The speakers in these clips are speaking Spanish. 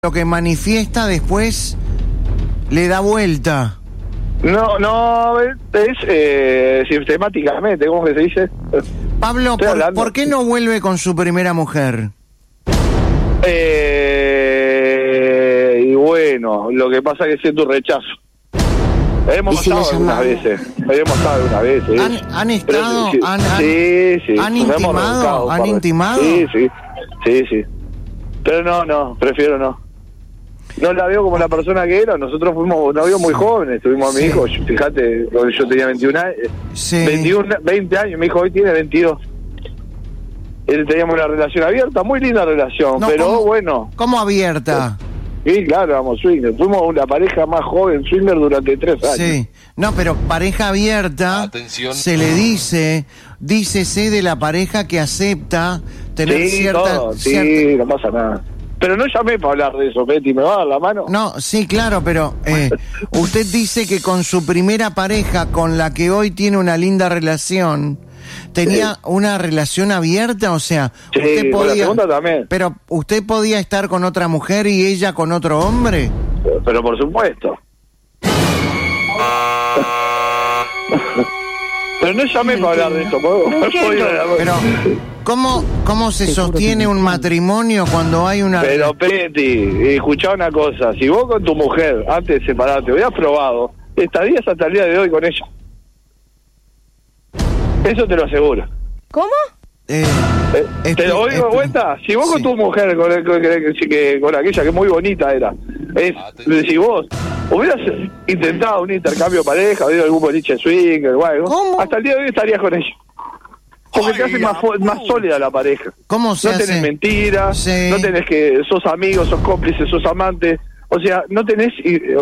Lo que manifiesta después le da vuelta. No, es sistemáticamente, ¿cómo que se dice? Pablo, ¿por qué no vuelve con su primera mujer? Y bueno, lo que pasa es que siento un rechazo. Hemos estado algunas veces. ¿Han estado? Sí. ¿Han intimado? ¿Han intimado? Sí. Pero no, prefiero no. No la veo como la persona que era. Nosotros fuimos novios muy jóvenes. Tuvimos a mi hijo, fíjate, yo tenía 21 años, 20 años, mi hijo hoy tiene 22. Teníamos una relación abierta, muy linda relación, pero bueno. ¿Cómo abierta? Sí, claro, éramos swinger. Fuimos la pareja más joven swinger durante 3 años. Sí, no, pero pareja abierta, atención, se le dícese de la pareja que acepta tener cierta... no pasa nada. Pero no llamé para hablar de eso, Betty, ¿me va a dar la mano? No, sí, claro, pero usted dice que con su primera pareja, con la que hoy tiene una linda relación, tenía una relación abierta, o sea, usted podía... La segunda también. Pero usted podía estar con otra mujer y ella con otro hombre. Pero por supuesto. Pero no llamé para hablar de esto, pero ¿cómo se sostiene un matrimonio cuando hay una... Pero Peti, escuchá una cosa, si vos con tu mujer, antes de separarte, hubieras probado, estarías hasta el día de hoy con ella. Eso te lo aseguro. ¿Cómo? ¿Te lo doy de vuelta? Si vos con tu mujer, con aquella que muy bonita era, si vos hubieras intentado un intercambio de pareja, habido algún boliche swinger o algo, hasta el día de hoy estarías con ella. Porque te hace más sólida la pareja. ¿Cómo se hace? No tenés mentiras, no tenés que sos amigos, sos cómplices, sos amantes. O sea, no tenés,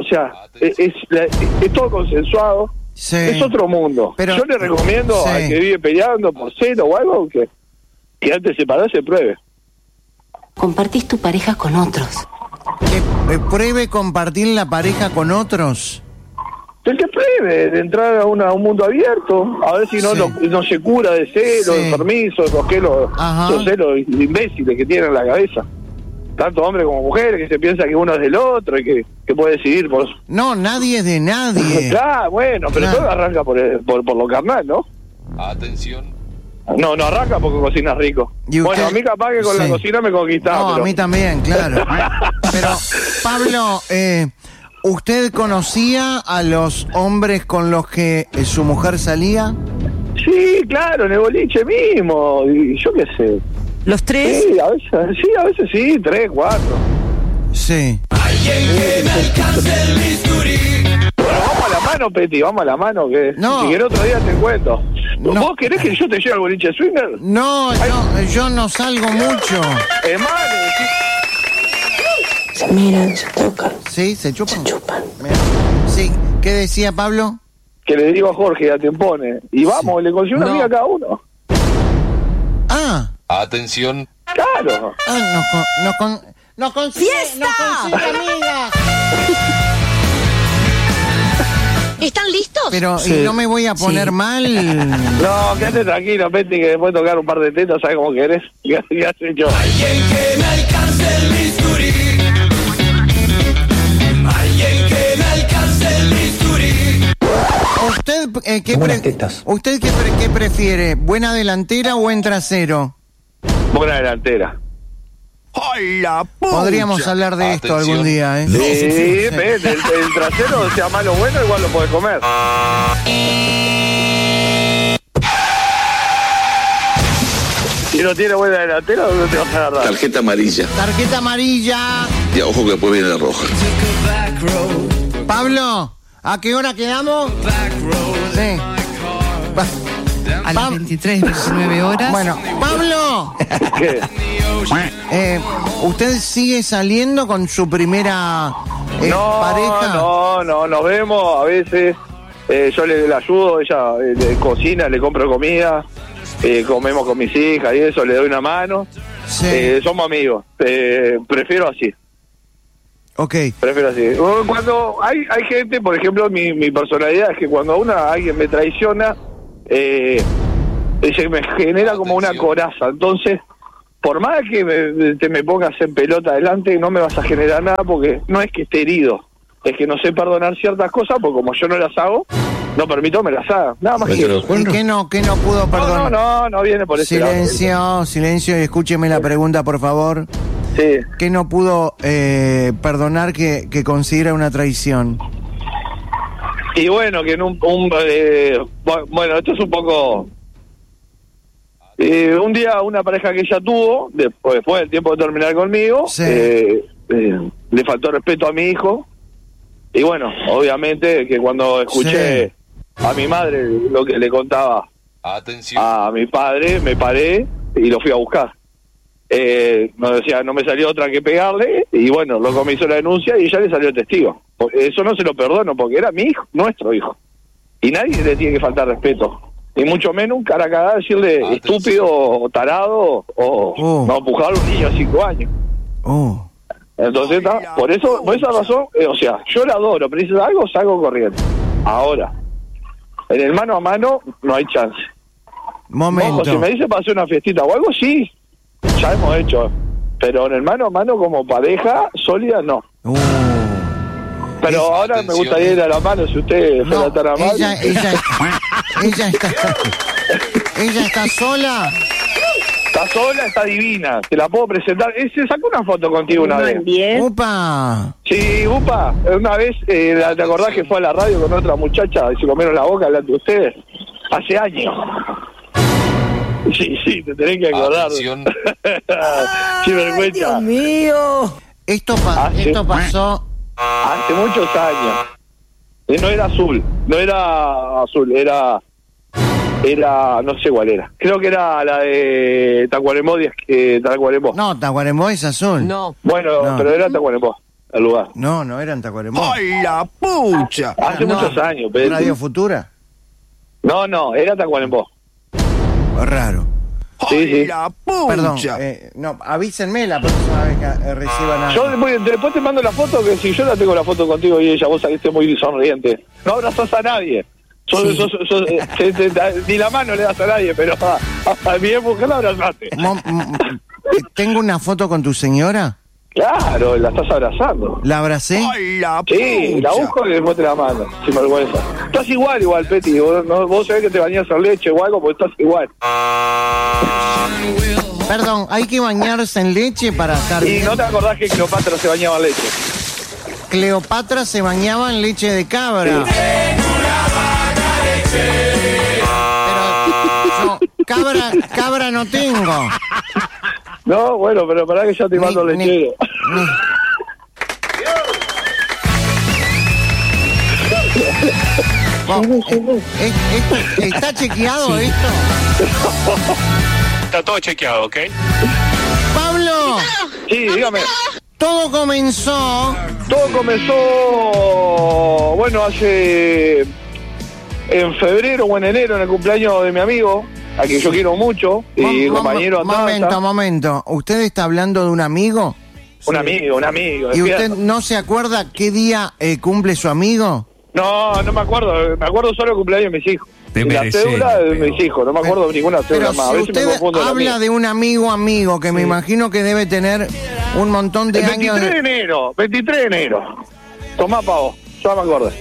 es todo consensuado. Sí. Es otro mundo. Pero yo le recomiendo al que vive peleando por celo o algo que antes de separarse pruebe. Compartís tu pareja con otros. ¿Que pruebe compartir la pareja con otros? El que pruebe de entrar a un mundo abierto, a ver si no se cura de celos, de permisos, los celos imbéciles que tienen en la cabeza. Tanto hombres como mujeres que se piensa que uno es del otro y que puede decidir por... No, nadie es de nadie. Claro, bueno, pero todo arranca por lo carnal, ¿no? Atención. No arranca porque cocinas rico. Bueno, a mí capaz que con la cocina me conquistaba. No, pero... a mí también, claro. Pero, Pablo, ¿usted conocía a los hombres con los que su mujer salía? Sí, claro, en el boliche mismo, y yo qué sé. ¿Los tres? Sí, a veces sí, 3, 4. Sí. Alguien que me alcance el bisturí. Bueno, vamos a la mano, Peti, vamos a la mano, que no. Si querés otro día te cuento. No. ¿Vos querés que yo te lleve al boliche swinger? No, yo no salgo mucho. Se miran, se tocan. ¿Sí? ¿Se chupan? Se chupan. Sí. ¿Qué decía Pablo? Que le digo a Jorge, a Tempone, y vamos, le consigo una amiga a cada uno. Atención. Claro. No consigue, ¡Fiesta! No consigue amigas. ¿Están listos? Pero ¿y no me voy a poner mal? No, quédate tranquilo, Peti, que después de tocar un par de tetas, ¿sabes cómo querés? Ya sé yo. Alguien que me alcance el bisturí. Alguien que me alcance el bisturí. ¿Usted qué prefiere? ¿Buena delantera o buen trasero? Buena delantera. ¡Hola, pucha! Podríamos hablar de esto algún día, ¿eh? Sí, el trasero, sea malo o bueno, igual lo podés comer. Si no tiene buena delantera, no te vas a agarrar. Tarjeta amarilla. Tarjeta amarilla. Y ojo que después viene la roja. Pablo, ¿a qué hora quedamos? Sí. A las 23, 19 horas. Bueno, Pablo. ¿Qué? ¿Usted sigue saliendo con su primera pareja? No, nos vemos a veces. Yo le ayudo, ella le cocina, le compro comida, comemos con mis hijas y eso, le doy una mano. Sí. Somos amigos. Prefiero así. Ok. Prefiero así. Cuando hay gente, por ejemplo, mi personalidad es que cuando alguien me traiciona, me genera como una coraza. Entonces, por más que me pongas en pelota adelante, no me vas a generar nada, porque no es que esté herido, es que no sé perdonar ciertas cosas, porque como yo no las hago, no permito me las haga. Nada más que eso. ¿Y qué no pudo perdonar? No viene por ese lado. Silencio, y escúcheme la pregunta, por favor. Sí. ¿Qué no pudo perdonar que considera una traición? Y bueno, que en bueno, esto es un poco... un día una pareja que ella tuvo, después del tiempo de terminar conmigo, sí. Le faltó respeto a mi hijo. Y bueno, obviamente que cuando escuché a mi madre lo que le contaba a mi padre, me paré y lo fui a buscar. No me salió otra que pegarle, y bueno, loco me hizo la denuncia y ya le salió el testigo. Eso no se lo perdono, porque era mi hijo, nuestro hijo. Y nadie le tiene que faltar respeto. Y mucho menos un cara cagada decirle estúpido o tarado o no empujar a un niño de 5 años. Entonces, por esa razón, yo la adoro, pero si dices algo, salgo corriendo. Ahora, en el mano a mano no hay chance. Momento. Ojo, si me dice para hacer una fiestita o algo, sí, ya hemos hecho. Pero en el mano a mano como pareja sólida, no. Pero ahora me gustaría ir a la mano, si usted fuera tan amable. Ella está sola. Está sola, está divina. Te la puedo presentar. Se sacó una foto contigo una vez. ¡Upa! Sí, upa. Una vez, ¿te acordás que fue a la radio con otra muchacha y se comieron la boca delante de ustedes? Hace años. Sí, te tenés que acordar. ¡Qué vergüenza! ¡Dios mío! Esto pasó... Hace muchos años. No era azul, era, no sé cuál era. Creo que era la de Tacuarembó. Tacuarembó. No, Tacuarembó es azul. No. Bueno, no. Pero era Tacuarembó, el lugar. No era en Tacuarembó. ¡Ay, la pucha! Hace muchos años, pero... ¿Radio Futura? No, era Tacuarembó. Raro. Sí. La pucha. Perdón, avísenme la próxima vez que reciban algo. Yo después te mando la foto, que si yo la tengo la foto contigo y ella, vos saliste muy sonriente. No abrazás a nadie. Ni la mano le das a nadie, pero a mi mujer la abrazaste. ¿Tengo una foto con tu señora? Claro, la estás abrazando. ¿La abracé? ¡Ay, la pucha! Sí, la busco y después te la mando, sin vergüenza. Estás igual, Peti. Vos sabés que te bañás en leche o algo, porque estás igual. Perdón, ¿hay que bañarse en leche para estar bien? ¿Y no te acordás que Cleopatra se bañaba en leche? Cleopatra se bañaba en leche de cabra. Sí. Pero yo, cabra no tengo. No, bueno, pero pará que ya te mando lechero. ¿Está chequeado esto? Está todo chequeado, ¿ok? ¡Pablo! Sí, dígame. Todo comenzó, bueno, hace... en febrero o en enero, en el cumpleaños de mi amigo, a quien yo quiero mucho, y compañero... Momento. ¿Usted está hablando de un amigo? Un amigo. ¿Y usted no se acuerda qué día cumple su amigo? No me acuerdo. Me acuerdo solo del cumpleaños de mis hijos. La cédula de mis hijos. No me acuerdo de ninguna cédula más. Si usted habla de un amigo que me imagino que debe tener un montón de años... 23 de enero. Tomá, pavo. Yo me acuerdo.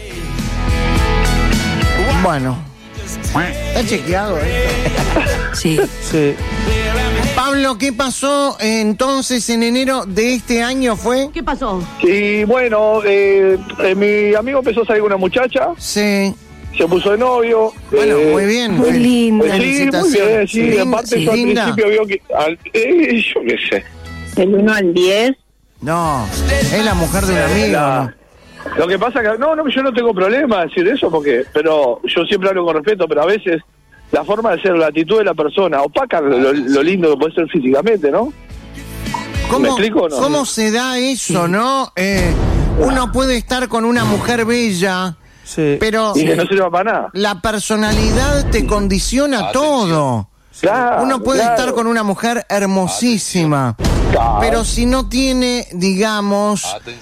Bueno. ¿Está chequeado esto? Sí. Pablo, ¿qué pasó entonces en enero de este año fue? ¿Qué pasó? Y bueno, mi amigo empezó a salir con una muchacha. Sí. Se puso de novio. Bueno, muy bien. Muy lindo. Sí, muy bien, sí. Aparte yo al principio vio que... yo qué sé. ¿Del 1 al 10? No, es la mujer de un amigo. ¿No? Lo que pasa que... No, yo no tengo problema decir eso, pero yo siempre hablo con respeto, pero a veces la forma de ser, la actitud de la persona, opaca lo lindo que puede ser físicamente, ¿no? ¿Me explico o no? ¿Cómo se da eso, no? Uno puede estar con una mujer bella... Sí. Pero y que no sirva para nada. La personalidad te condiciona todo. Claro, uno puede estar con una mujer hermosísima, pero si no tiene, digamos,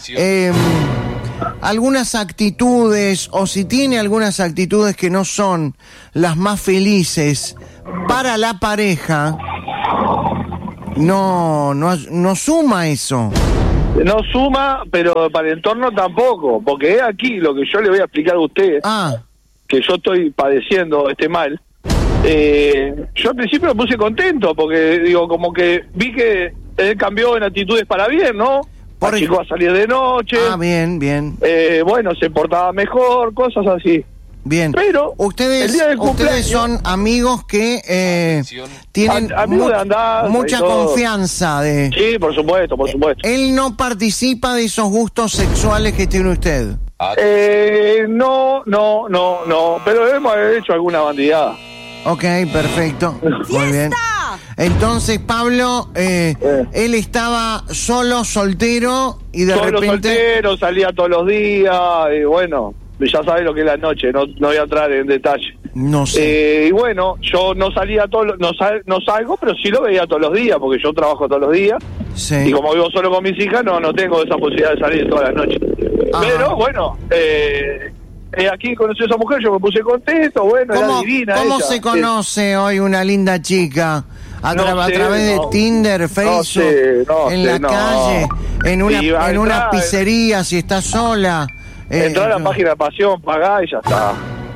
algunas actitudes, o si tiene algunas actitudes que no son las más felices para la pareja, no suma eso. No suma, pero para el entorno tampoco, porque es aquí lo que yo le voy a explicar a usted, que yo estoy padeciendo este mal. Yo al principio me puse contento, porque digo, como que vi que él cambió en actitudes para bien, ¿no? Llegó a salir de noche. Bien. Bueno, se portaba mejor, cosas así. Bien. Pero ustedes son amigos que tienen mucha confianza de. Sí, por supuesto. Él no participa de esos gustos sexuales que tiene usted. No, pero hemos hecho alguna bandidada. Ok, perfecto. Muy bien. Entonces, Pablo, él estaba solo, soltero, y de repente... soltero, salía todos los días, y bueno, ya sabes lo que es la noche, no voy a entrar en detalle. No sé. Y bueno, yo no salía no salgo, pero sí lo veía todos los días, porque yo trabajo todos los días. Sí. Y como vivo solo con mis hijas, no tengo esa posibilidad de salir todas las noches. Ajá. Pero bueno, aquí conocí a esa mujer, yo me puse contento, bueno, era divina. ¿Cómo ella se conoce hoy una linda chica? A través de Tinder, Facebook, en la calle, en una pizzería, si está sola. Entrá a la página de Pasión, pagá y ya está.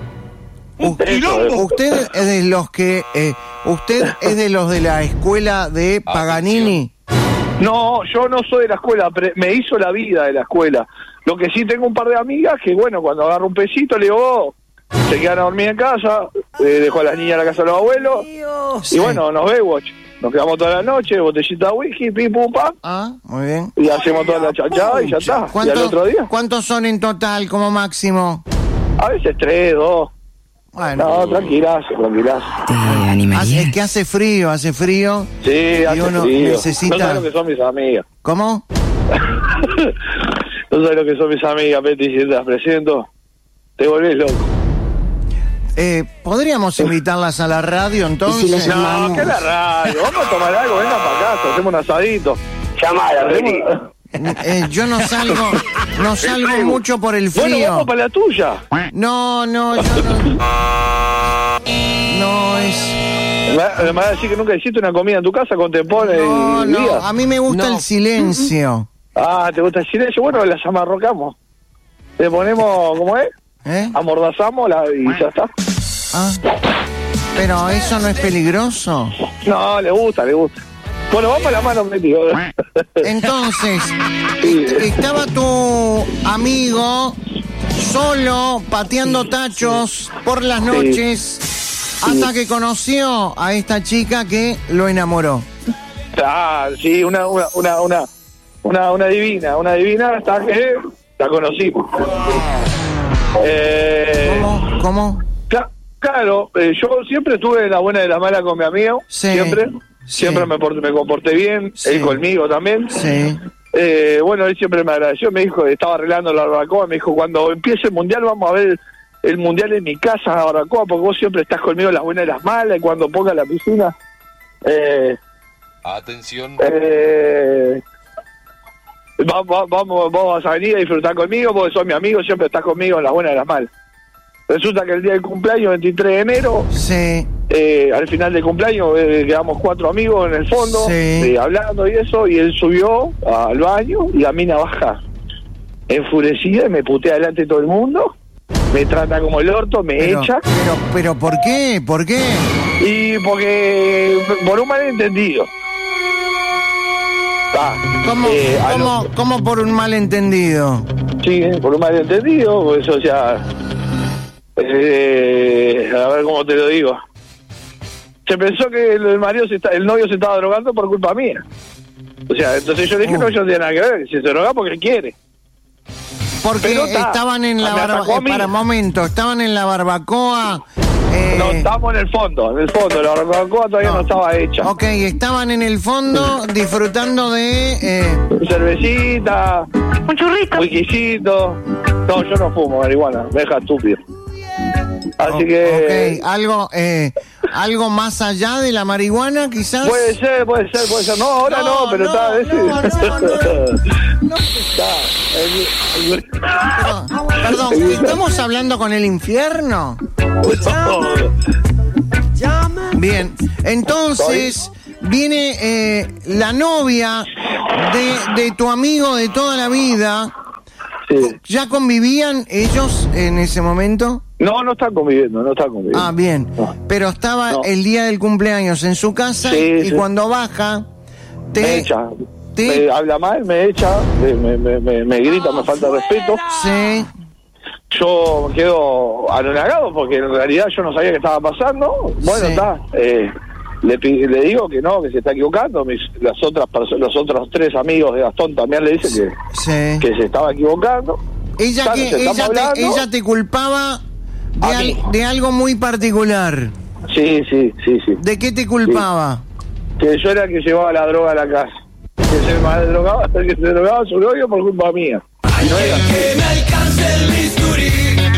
¿Usted es de los que usted es de los de la escuela de Paganini? No, yo no soy de la escuela, me hizo la vida de la escuela. Lo que sí, tengo un par de amigas que, bueno, cuando agarro un pesito le digo, se quedan a dormir en casa, dejo a las niñas en la casa de los abuelos, y bueno, nos vemos, nos quedamos toda la noche, botellita de whisky, pim, pum, pam. Muy bien. Y hacemos toda la chachada y ya está. ¿Y al otro día? ¿Cuántos son en total como máximo? A veces 3, 2. Bueno. No, tranquilazo. Es que hace frío. Sí, y hace uno frío. necesita... No sabes lo que son mis amigas. ¿Cómo? No sabes lo que son mis amigas, Peti, si te las presento, te volvés loco. ¿Podríamos invitarlas a la radio entonces? No, ¿qué la radio? Vamos a tomar algo, vengan para acá, hacemos un asadito. Llamala, yo no salgo mucho por el frío. Bueno, vamos para la tuya. No, yo no es... ¿Me vas a decir que nunca hiciste una comida en tu casa con tempones No, a mí me gusta el silencio. ¿Te gusta el silencio? Bueno, las amarrocamos. Le ponemos, ¿cómo es? Amordazamos y ya está. Pero eso no es peligroso. No, le gusta. Bueno, vamos a la mano, metido. Entonces, estaba tu amigo solo pateando tachos por las noches hasta que conoció a esta chica que lo enamoró. Sí, una divina hasta que la conocimos. ¿Cómo? Claro, yo siempre estuve en la buena y la mala con mi amigo, siempre me comporté bien, él conmigo también. Bueno, él siempre me agradeció, me dijo, estaba arreglando la barbacoa, me dijo, cuando empiece el mundial vamos a ver el mundial en mi casa, la barbacoa, porque vos siempre estás conmigo en las buenas y las malas, y cuando ponga la piscina, atención, vamos a venir a disfrutar conmigo, porque sos mi amigo, siempre estás conmigo en las buenas y las malas. Resulta que el día del cumpleaños, 23 de enero, al final del cumpleaños quedamos 4 amigos en el fondo, hablando y eso, y él subió al baño y la mina baja enfurecida y me putea delante de todo el mundo, me trata como el orto, me echa. Pero ¿por qué? Y porque por un malentendido. ¿Cómo por un malentendido? Sí, por un malentendido, eso ya... a ver cómo te lo digo. Se pensó que el novio se estaba drogando por culpa mía. O sea, entonces yo le dije, no, yo no tiene nada que ver, si se droga porque quiere. Porque estaban en la barbacoa. Estaban en la barbacoa. No, estábamos en el fondo, la barbacoa todavía no estaba hecha. Ok, estaban en el fondo disfrutando de... cervecita, un churrito, whiskycito. No, yo no fumo marihuana, me deja estúpido. Así que... algo más allá de la marihuana, quizás. Puede ser. No, ahora no, pero está... Perdón, ¿estamos hablando con el infierno? Bien, entonces viene la novia de tu amigo de toda la vida. Sí. ¿Ya convivían ellos en ese momento? No están conviviendo. Ah, bien. No. Pero estaba el día del cumpleaños en su casa y cuando baja me echa. Me habla mal, me echa, me grita, me falta respeto. Sí. Yo quedo anonadado porque en realidad yo no sabía qué estaba pasando. Bueno, está. Le digo que no, que se está equivocando. Los otros 3 amigos de Gastón también le dicen que se estaba equivocando. Ella te culpaba de algo muy particular. Sí. ¿De qué te culpaba? Sí. Que yo era el que llevaba la droga a la casa. Que se drogaba su novio por culpa mía. Alguien que me alcance el bisturí.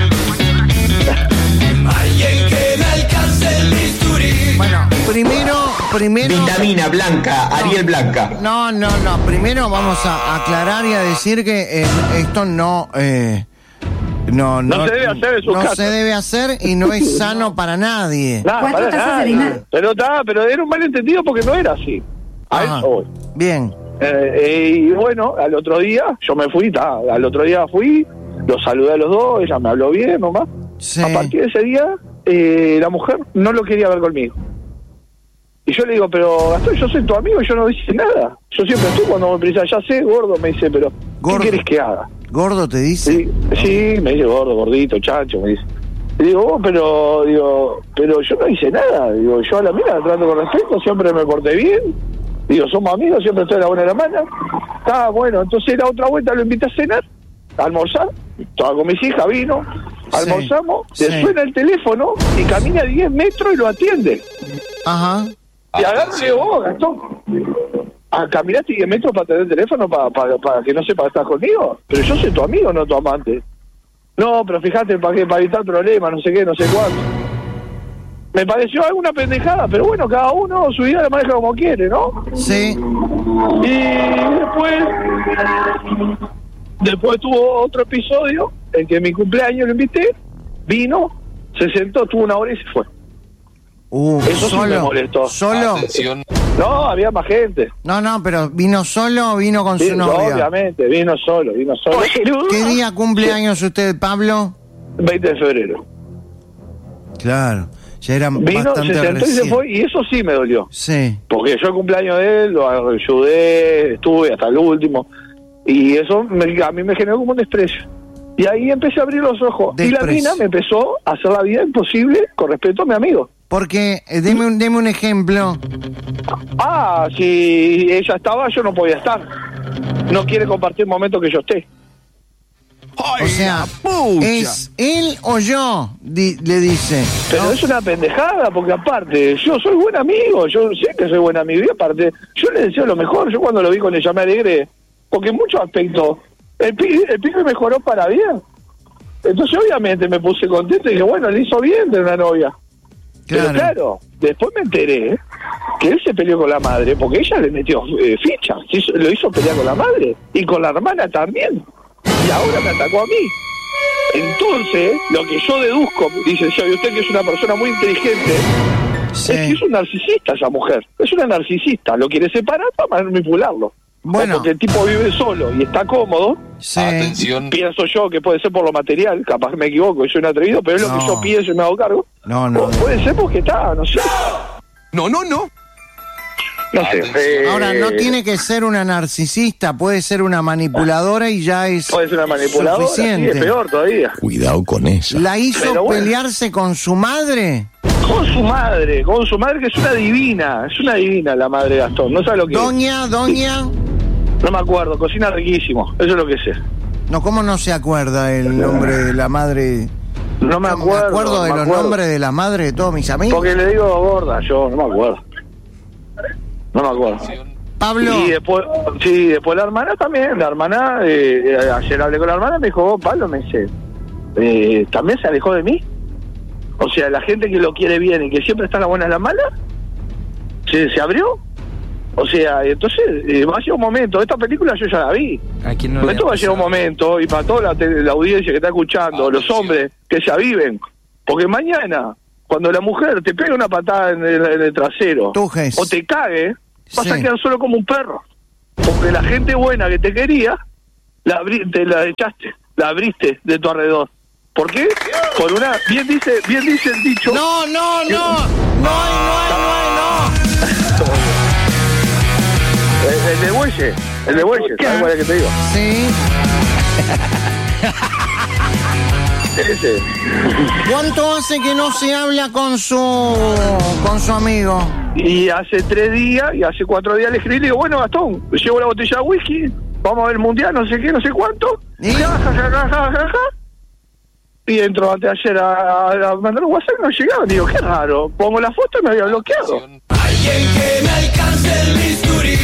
Alguien que me alcance el bisturí. Bueno, primero... Vitamina Blanca, Ariel Blanca. No. Primero vamos a aclarar y a decir que esto no se debe hacer en su casa. No se debe hacer y no es sano para nadie. ¿Cuánto estás haciendo? Pero era un malentendido porque no era así. A eso voy. Bien. Y bueno, al otro día yo me fui, al otro día fui, los saludé a los dos, ella me habló bien nomás. Sí. A partir de ese día, la mujer no lo quería ver conmigo. Y yo le digo, pero Gastón, yo soy tu amigo y yo no hice nada. Yo siempre estoy cuando me precisa, ya sé, gordo, me dice, pero ¿qué quieres que haga? ¿Gordo te dice? Sí, me dice gordo, gordito, chancho, me dice. Y digo, pero yo no hice nada. Digo, yo a la mina la trato con respeto, siempre me porté bien. Digo, somos amigos, siempre estoy a la buena de la mano. Está bueno, entonces la otra vuelta lo invité a cenar, a almorzar. Estaba con mis hijas, vino, almorzamos, le suena el teléfono y camina 10 metros y lo atiende. Ajá. Y agarro y le digo, Gastón, ¿caminaste 10 metros para tener el teléfono para que no sepa que estás conmigo? Pero yo soy tu amigo, no tu amante. No, pero fíjate, para evitar problemas, no sé qué, no sé cuánto. Me pareció alguna pendejada, pero bueno, cada uno su vida la maneja como quiere, ¿no? Sí. Y después tuvo otro episodio en que en mi cumpleaños lo invité, vino, se sentó, tuvo 1 hora y se fue. Eso sí me molestó. ¿Solo? Atención. No, había más gente. No, pero ¿vino solo o vino con su novia? Obviamente, vino solo. ¿Qué día cumpleaños usted, Pablo? 20 de febrero. Claro, ya era vino, bastante se sentó recién. y se fue, y eso sí me dolió. Sí. Porque yo el cumpleaños de él lo ayudé, estuve hasta el último, y eso a mí me generó como un desprecio. Y ahí empecé a abrir los ojos. Y la mina me empezó a hacer la vida imposible con respecto a mi amigo. Porque, deme un ejemplo. Si ella estaba, yo no podía estar. No quiere compartir momentos que yo esté. O sea, ¿es él o yo? Le dice. Pero es una pendejada, porque aparte, yo soy buen amigo, yo sé que soy buen amigo, y aparte, yo le deseo lo mejor. Yo cuando lo vi con ella me alegré, porque en muchos aspectos, el pibe mejoró para bien. Entonces, obviamente, me puse contento y dije, bueno, le hizo bien de una novia. Claro. Pero claro, después me enteré que él se peleó con la madre porque ella le metió fichas, lo hizo pelear con la madre y con la hermana también, y ahora me atacó a mí. Entonces, lo que yo deduzco, dice, y usted que es una persona muy inteligente, es que es un narcisista esa mujer, es una narcisista, lo quiere separar para manipularlo. Bueno. Porque el tipo vive solo y está cómodo. Sí. Atención. Pienso yo que puede ser por lo material, capaz me equivoco, soy un atrevido, pero es lo que yo pienso y me hago cargo. No. Puede ser porque está, no sé. No. No sé. Ahora, no tiene que ser una narcisista, puede ser una manipuladora y ya es puede ser una manipuladora, suficiente. Sí, es peor todavía. Cuidado con eso. ¿La hizo pelearse con su madre? Con su madre que es una divina la madre de Gastón, no sabe lo que Doña. No me acuerdo, cocina riquísimo, eso es lo que sé. No, ¿cómo no se acuerda el nombre de la madre? No me acuerdo. Me acuerdo de los nombres de la madre de todos mis amigos. Porque le digo gorda, yo no me acuerdo. Pablo. Y después la hermana también, ayer hablé con la hermana, me dijo, Pablo, me dice, ¿también se alejó de mí? O sea, la gente que lo quiere bien y que siempre está en la buena y en la mala, se abrió. O sea, entonces va a llegar un momento, esta película yo ya la vi. Esto va a llegar un momento, y para toda la audiencia que está escuchando, los hombres que ya viven, porque mañana, cuando la mujer te pega una patada en el trasero Tujes. o te cague, vas Sí. a quedar solo como un perro. Porque la gente buena que te quería, te la echaste, la abriste de tu alrededor. ¿Por qué? Por una... Bien dice el dicho... No. El de bueye, ¿sabes cuál es que te digo? Sí. Ese. ¿Cuánto hace que no se habla con su amigo? Y hace 3 días, y hace 4 días le escribí y le digo, bueno, Gastón, llevo la botella de whisky, vamos a ver el mundial, no sé qué, no sé cuánto. ¿Y? Ja. Y entro anteayer a mandar un WhatsApp, no llegaba. Digo, qué raro, pongo la foto y me había bloqueado. Alguien que me alcance el bisturí.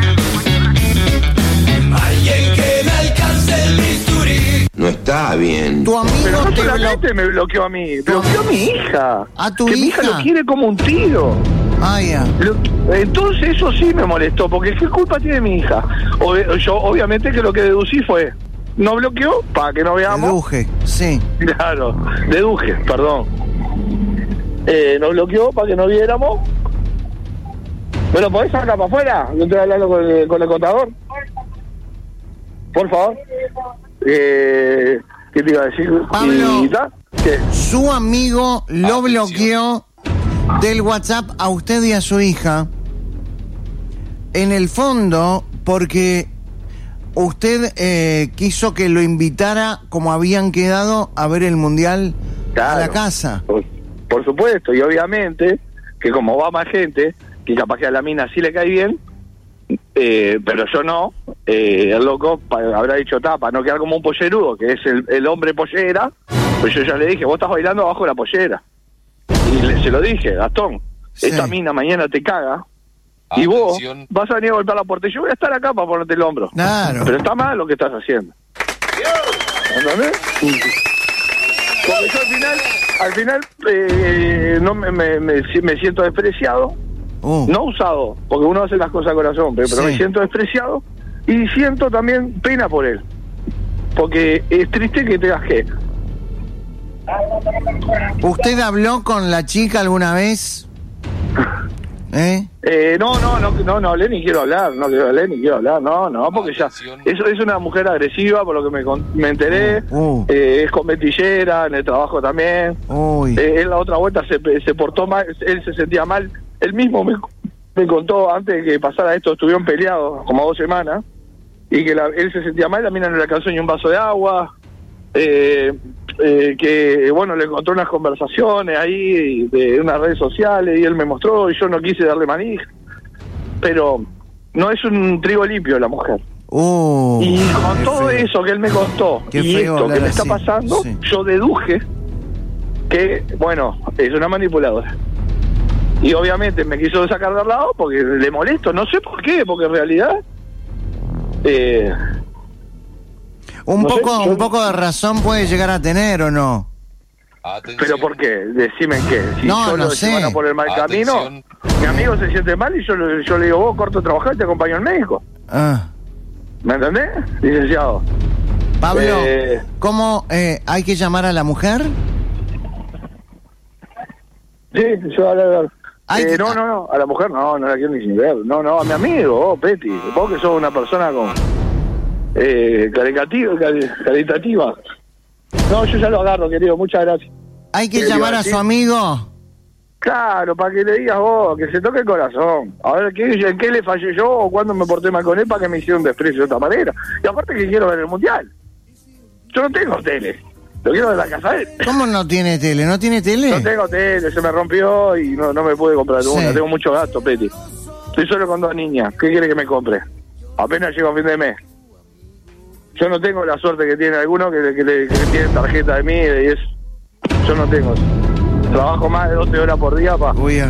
Alguien que me alcance el bisturí. No está bien. Tu amigo Pero no te solamente me bloqueó a mí, bloqueó a mi hija. ¿A tu que mi hija? hija lo quiere como un tío. Ah, ya. Entonces eso sí me molestó, porque ¿qué culpa tiene mi hija? Yo obviamente que lo que deducí fue, no bloqueó para que no veamos. Deduje, sí. Claro, deduje, perdón. Nos bloqueó para que no viéramos. ¿Me lo podés sacar para afuera? Yo estoy hablando con el contador. Por favor. ¿Qué te iba a decir? Pablo. ¿Qué? Su amigo lo bloqueó del WhatsApp a usted y a su hija. En el fondo, porque usted quiso que lo invitara, como habían quedado, a ver el Mundial a la casa. Por supuesto, y obviamente que como va más gente, que capaz que a la mina sí le cae bien, pero yo no, el loco habrá dicho tapa, no quedar como un pollerudo, que es el hombre pollera, pues yo ya le dije, vos estás bailando abajo de la pollera. Y se lo dije, Gastón, sí. Esta mina mañana te caga, y vos vas a venir a golpear la puerta, y yo voy a estar acá para ponerte el hombro. Claro. Pero está mal lo que estás haciendo. ¿Entendés? Porque yo al final no me siento despreciado, no usado, porque uno hace las cosas a corazón, pero me siento despreciado y siento también pena por él, porque es triste que te gasque. ¿Usted habló con la chica alguna vez? No hablé ni quiero hablar, porque ya eso es una mujer agresiva, por lo que me enteré, es cometillera en el trabajo también. En la otra vuelta se portó mal, él se sentía mal, él mismo me contó antes de que pasara esto, estuvieron peleados como 2 semanas, y que él se sentía mal, la mina no le alcanzó ni un vaso de agua, que bueno, le encontró unas conversaciones ahí de unas redes sociales y él me mostró y yo no quise darle manija, pero no es un trigo limpio la mujer. Y con todo eso que él me contó y esto que me está pasando, yo deduje que, bueno, es una manipuladora. Y obviamente me quiso sacar de al lado porque le molesto, no sé por qué, porque en realidad un poco de razón puede llegar a tener, ¿o no? ¿Pero por qué? Decime en qué. Si no, yo no sé. Van a por el mal camino, mi amigo se siente mal y yo le digo, vos corto a trabajar y te acompaño al médico. ¿Me entendés, licenciado? Pablo, ¿cómo hay que llamar a la mujer? Sí, yo a la... no, a la mujer no la quiero ni ver. No, a mi amigo, Peti. Vos que sos una persona con caritativa. No, yo ya lo agarro, querido, muchas gracias. ¿Hay que llamar a su amigo? Claro, para que le digas vos, que se toque el corazón. A ver, ¿en qué le fallé yo o cuándo me porté mal con él para que me hicieron desprecio de esta manera? Y aparte que quiero ver el Mundial. Yo no tengo tele. Lo quiero de la casa de él. ¿Cómo no tiene tele? ¿No tiene tele? No tengo tele, se me rompió y no me pude comprar una. Tengo mucho gasto, Peti. Estoy solo con 2 niñas. ¿Qué quiere que me compre? Apenas llego a fin de mes. Yo no tengo la suerte que tiene alguno que tiene tarjeta de mí y eso. Yo no tengo. Trabajo más de 12 horas por día, pa.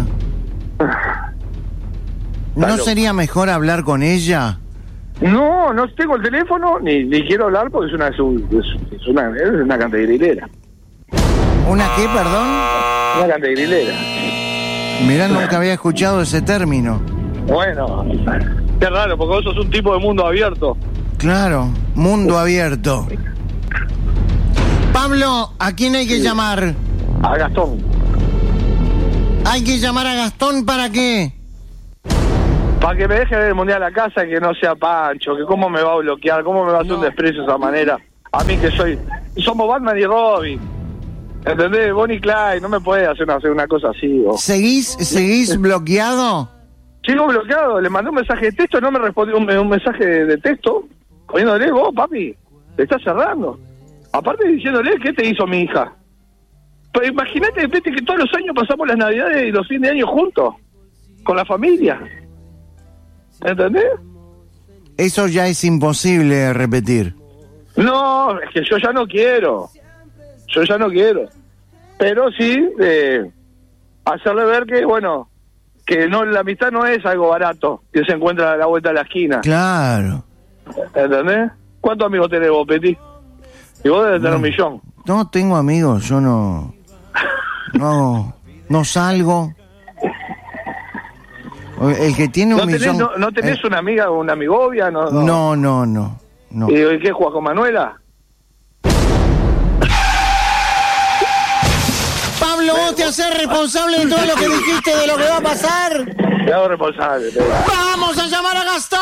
¿No sería mejor hablar con ella? No tengo el teléfono, ni quiero hablar porque es una cantagrilera. ¿Una qué, perdón? Una cantagrilera. Mirá, nunca había escuchado ese término. Bueno, qué raro, porque vos sos un tipo de mundo abierto. Claro, mundo abierto. Pablo, ¿a quién hay que llamar? A Gastón. Hay que llamar a Gastón, ¿para qué? Para que me deje ver el Mundial a la casa, que no sea Pancho, que cómo me va a bloquear, cómo me va a hacer un desprecio de esa manera. A mí que somos Batman y Robin. ¿Entendés? Bonnie y Clyde, no me puede hacer una cosa así. Vos. ¿Seguís bloqueado? Sigo bloqueado, le mandé un mensaje de texto, no me respondió un mensaje de texto, poniéndole, vos, papi, te estás cerrando. Aparte diciéndole, ¿qué te hizo mi hija? Pero imagínate, de repente, que todos los años pasamos las Navidades y los fines de año juntos, con la familia. ¿Entendés? Eso ya es imposible de repetir. No, es que yo ya no quiero. Pero sí, hacerle ver que, bueno, que no, la amistad no es algo barato, que se encuentra a la vuelta de la esquina. Claro. ¿Entendés? ¿Cuántos amigos tenés vos, Petit? Y vos debes tener 1 millón. No tengo amigos, yo no salgo. El que tiene 1 millón... ¿No tenés una amiga o una amigovia? No. ¿Y qué, jugás con Manuela? Pablo, vos te haces responsable de todo lo que dijiste, de lo que va a pasar. Te hago responsable. ¡Vamos a llamar a Gastón!